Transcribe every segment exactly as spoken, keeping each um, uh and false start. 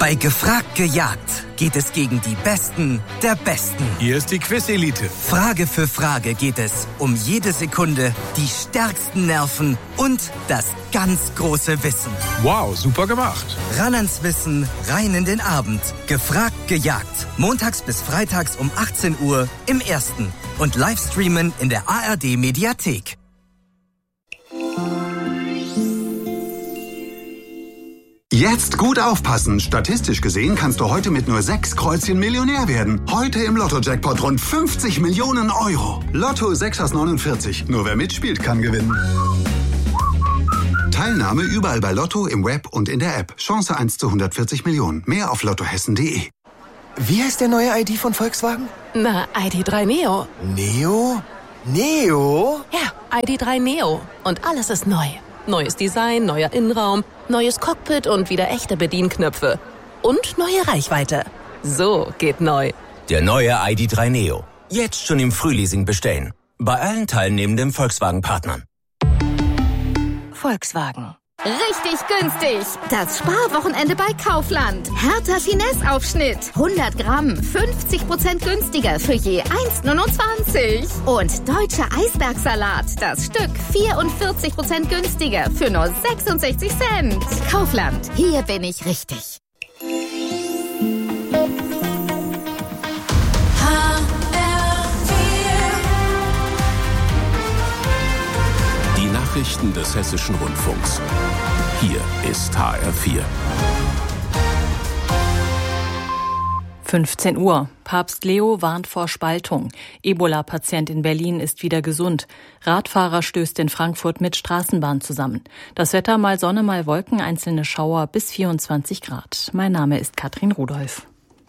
Bei Gefragt gejagt geht es gegen die Besten der Besten. Hier ist die Quiz-Elite. Frage für Frage geht es um jede Sekunde, die stärksten Nerven und das ganz große Wissen. Wow, super gemacht. Ran ans Wissen, rein in den Abend. Gefragt gejagt. Montags bis freitags um achtzehn Uhr im Ersten. Und Livestreamen in der A R D-Mediathek. Jetzt gut aufpassen. Statistisch gesehen kannst du heute mit nur sechs Kreuzchen Millionär werden. Heute im Lotto-Jackpot rund fünfzig Millionen Euro. Lotto sechs aus neunundvierzig. Nur wer mitspielt, kann gewinnen. Teilnahme überall bei Lotto, im Web und in der App. Chance eins zu hundertvierzig Millionen. Mehr auf lottohessen punkt de. Wie heißt der neue I D von Volkswagen? Na, I D drei Neo. Neo? Neo? Ja, I D drei Neo. Und alles ist neu. Neues Design, neuer Innenraum, neues Cockpit und wieder echte Bedienknöpfe. Und neue Reichweite. So geht neu. Der neue I D drei Neo. Jetzt schon im Frühleasing bestellen. Bei allen teilnehmenden Volkswagen-Partnern. Volkswagen. Richtig günstig. Das Sparwochenende bei Kaufland. Hertha Finesse-Aufschnitt. hundert Gramm. fünfzig Prozent günstiger für je eins Komma neunundzwanzig. Und deutscher Eisbergsalat. Das Stück vierundvierzig Prozent günstiger für nur sechsundsechzig Cent. Kaufland. Hier bin ich richtig. Die Nachrichten des Hessischen Rundfunks. Hier ist H R vier. fünfzehn Uhr. Papst Leo warnt vor Spaltung. Ebola-Patient in Berlin ist wieder gesund. Radfahrer stößt in Frankfurt mit Straßenbahn zusammen. Das Wetter mal Sonne, mal Wolken, einzelne Schauer bis vierundzwanzig Grad. Mein Name ist Katrin Rudolph.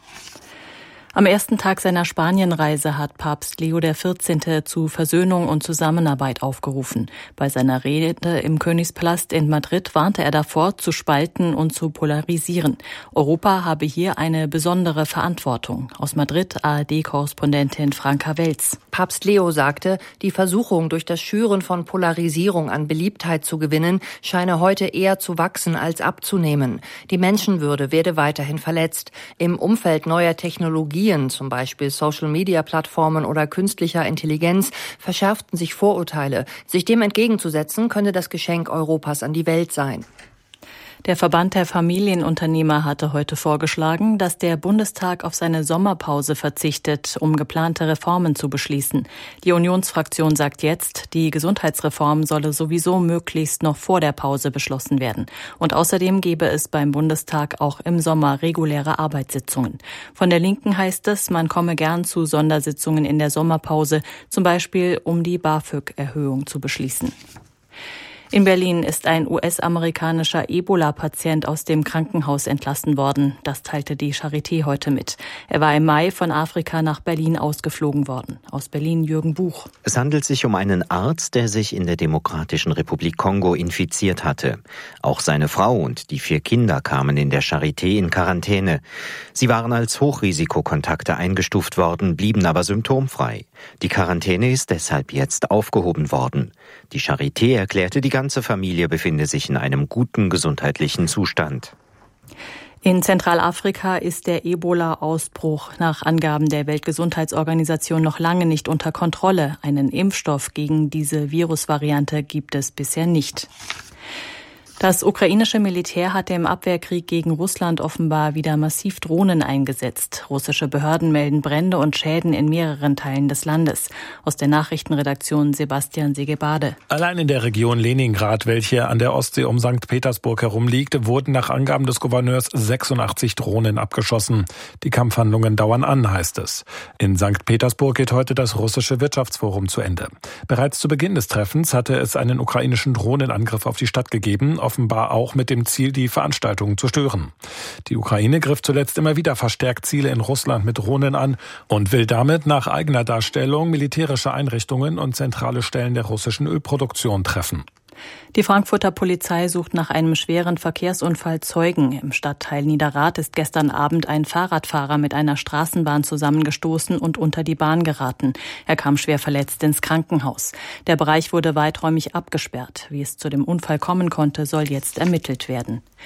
Am ersten Tag seiner Spanienreise hat Papst Leo der vierzehnte zu Versöhnung und Zusammenarbeit aufgerufen. Bei seiner Rede im Königspalast in Madrid warnte er davor, zu spalten und zu polarisieren. Europa habe hier eine besondere Verantwortung. Aus Madrid A R D-Korrespondentin Franka Welz. Papst Leo sagte, die Versuchung, durch das Schüren von Polarisierung an Beliebtheit zu gewinnen, scheine heute eher zu wachsen als abzunehmen. Die Menschenwürde werde weiterhin verletzt. Im Umfeld neuer Technologien, zum Beispiel Social-Media-Plattformen oder künstlicher Intelligenz, verschärften sich Vorurteile. Sich dem entgegenzusetzen, könne das Geschenk Europas an die Welt sein. Der Verband der Familienunternehmer hatte heute vorgeschlagen, dass der Bundestag auf seine Sommerpause verzichtet, um geplante Reformen zu beschließen. Die Unionsfraktion sagt jetzt, die Gesundheitsreform solle sowieso möglichst noch vor der Pause beschlossen werden. Und außerdem gebe es beim Bundestag auch im Sommer reguläre Arbeitssitzungen. Von der Linken heißt es, man komme gern zu Sondersitzungen in der Sommerpause, zum Beispiel um die BAföG-Erhöhung zu beschließen. In Berlin ist ein U S-amerikanischer Ebola-Patient aus dem Krankenhaus entlassen worden. Das teilte die Charité heute mit. Er war im Mai von Afrika nach Berlin ausgeflogen worden. Aus Berlin Jürgen Buch. Es handelt sich um einen Arzt, der sich in der Demokratischen Republik Kongo infiziert hatte. Auch seine Frau und die vier Kinder kamen in der Charité in Quarantäne. Sie waren als Hochrisikokontakte eingestuft worden, blieben aber symptomfrei. Die Quarantäne ist deshalb jetzt aufgehoben worden. Die Charité erklärte, die ganze Familie befinde sich in einem guten gesundheitlichen Zustand. In Zentralafrika ist der Ebola-Ausbruch nach Angaben der Weltgesundheitsorganisation noch lange nicht unter Kontrolle. Einen Impfstoff gegen diese Virusvariante gibt es bisher nicht. Das ukrainische Militär hatte im Abwehrkrieg gegen Russland offenbar wieder massiv Drohnen eingesetzt. Russische Behörden melden Brände und Schäden in mehreren Teilen des Landes. Aus der Nachrichtenredaktion Sebastian Segebade. Allein in der Region Leningrad, welche an der Ostsee um Sankt Petersburg herumliegt, wurden nach Angaben des Gouverneurs sechsundachtzig Drohnen abgeschossen. Die Kampfhandlungen dauern an, heißt es. In Sankt Petersburg geht heute das russische Wirtschaftsforum zu Ende. Bereits zu Beginn des Treffens hatte es einen ukrainischen Drohnenangriff auf die Stadt gegeben, offenbar auch mit dem Ziel, die Veranstaltungen zu stören. Die Ukraine griff zuletzt immer wieder verstärkt Ziele in Russland mit Drohnen an und will damit nach eigener Darstellung militärische Einrichtungen und zentrale Stellen der russischen Ölproduktion treffen. Die Frankfurter Polizei sucht nach einem schweren Verkehrsunfall Zeugen. Im Stadtteil Niederrad ist gestern Abend ein Fahrradfahrer mit einer Straßenbahn zusammengestoßen und unter die Bahn geraten. Er kam schwer verletzt ins Krankenhaus. Der Bereich wurde weiträumig abgesperrt. Wie es zu dem Unfall kommen konnte, soll jetzt ermittelt werden.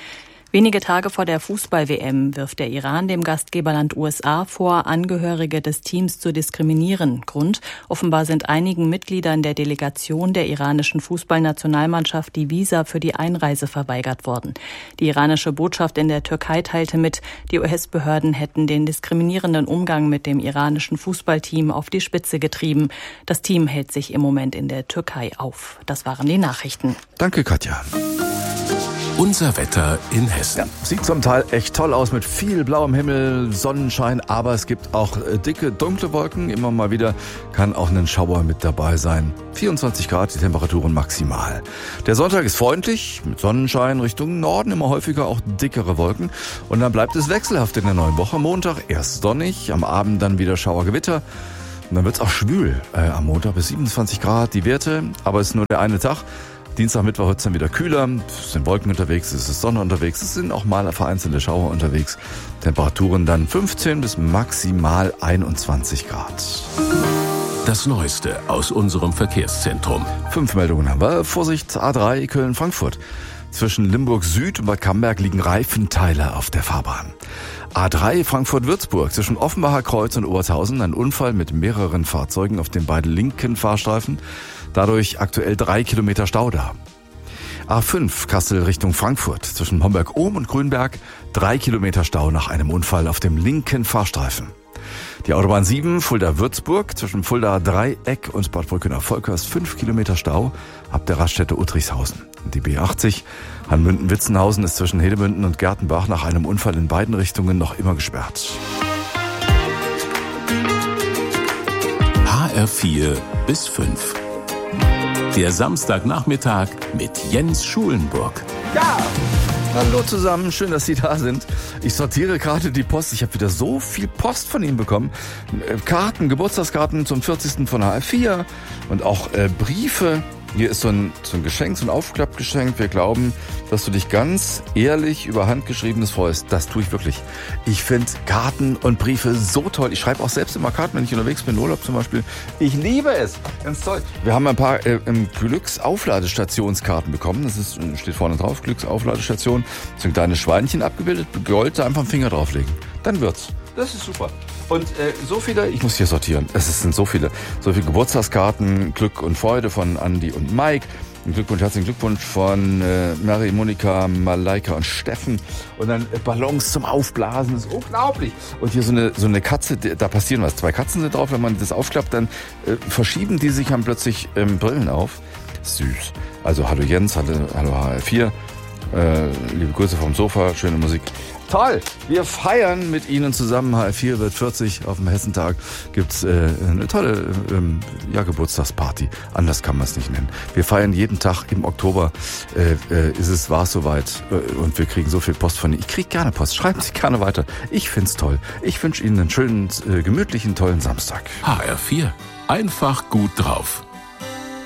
Wenige Tage vor der Fußball-W M wirft der Iran dem Gastgeberland U S A vor, Angehörige des Teams zu diskriminieren. Grund: Offenbar sind einigen Mitgliedern der Delegation der iranischen Fußballnationalmannschaft die Visa für die Einreise verweigert worden. Die iranische Botschaft in der Türkei teilte mit, die U S-Behörden hätten den diskriminierenden Umgang mit dem iranischen Fußballteam auf die Spitze getrieben. Das Team hält sich im Moment in der Türkei auf. Das waren die Nachrichten. Danke, Katja. Unser Wetter in Hessen. Ja, sieht zum Teil echt toll aus mit viel blauem Himmel, Sonnenschein, aber es gibt auch äh, dicke, dunkle Wolken. Immer mal wieder kann auch ein Schauer mit dabei sein. vierundzwanzig Grad, die Temperaturen maximal. Der Sonntag ist freundlich, mit Sonnenschein Richtung Norden, immer häufiger auch dickere Wolken. Und dann bleibt es wechselhaft in der neuen Woche. Montag erst sonnig, am Abend dann wieder Schauergewitter. Und dann wird's auch schwül äh, am Montag bis siebenundzwanzig Grad die Werte, aber es ist nur der eine Tag. Dienstag, Mittwoch wird es dann wieder kühler, es sind Wolken unterwegs, es ist Sonne unterwegs, es sind auch mal vereinzelte Schauer unterwegs. Temperaturen dann fünfzehn bis maximal einundzwanzig Grad. Das Neueste aus unserem Verkehrszentrum. Fünf Meldungen haben wir. Vorsicht, A drei Köln-Frankfurt. Zwischen Limburg Süd und Bad Camberg liegen Reifenteile auf der Fahrbahn. A drei Frankfurt-Würzburg zwischen Offenbacher Kreuz und Obertshausen. Ein Unfall mit mehreren Fahrzeugen auf den beiden linken Fahrstreifen. Dadurch aktuell drei Kilometer Stau da. A fünf Kassel Richtung Frankfurt zwischen Homberg-Ohm und Grünberg. Drei Kilometer Stau nach einem Unfall auf dem linken Fahrstreifen. Die Autobahn sieben Fulda-Würzburg zwischen Fulda Dreieck und Bad Brückener-Volkers. Fünf Kilometer Stau ab der Raststätte Uttrichshausen. Und die B achtzig Hanmünden-Witzenhausen ist zwischen Hedemünden und Gertenbach nach einem Unfall in beiden Richtungen noch immer gesperrt. H R vier bis fünf. Der Samstagnachmittag mit Jens Schulenburg. Ja! Hallo zusammen, schön, dass Sie da sind. Ich sortiere gerade die Post. Ich habe wieder so viel Post von Ihnen bekommen. Karten, Geburtstagskarten zum vierzigsten von H R vier und auch äh, Briefe. Hier ist so ein, so ein Geschenk, so ein Aufklappgeschenk. Wir glauben, dass du dich ganz ehrlich über Handgeschriebenes freust. Das tue ich wirklich. Ich finde Karten und Briefe so toll. Ich schreibe auch selbst immer Karten, wenn ich unterwegs bin, in Urlaub zum Beispiel. Ich liebe es. Ganz toll. Wir haben ein paar äh, Glücksaufladestationskarten bekommen. Das ist, steht vorne drauf, Glücksaufladestation. Das sind kleine Schweinchen abgebildet. Gold, da einfach einen Finger drauflegen. Dann wird's. Das ist super. Und äh, so viele, ich muss hier sortieren, es sind so viele, so viele Geburtstagskarten, Glück und Freude von Andi und Mike. Ein Glückwunsch, herzlichen Glückwunsch von äh, Mary, Monika, Malaika und Steffen. Und dann äh, Ballons zum Aufblasen, das ist unglaublich. Und hier so eine so eine Katze, da passieren was. Zwei Katzen sind drauf, wenn man das aufklappt, dann äh, verschieben die sich, haben plötzlich ähm, Brillen auf. Süß. Also hallo Jens, hallo, hallo H R vier. Äh, liebe Grüße vom Sofa, schöne Musik. Toll! Wir feiern mit Ihnen zusammen. H R vier wird vierzig. Auf dem Hessentag gibt's äh, eine tolle ähm, ja, Geburtstagsparty. Anders kann man es nicht nennen. Wir feiern jeden Tag im Oktober. Äh, äh, ist es, war es soweit. Äh, und wir kriegen so viel Post von Ihnen. Ich kriege gerne Post. Schreiben Sie gerne weiter. Ich find's toll. Ich wünsche Ihnen einen schönen, äh, gemütlichen, tollen Samstag. H R vier. Einfach gut drauf.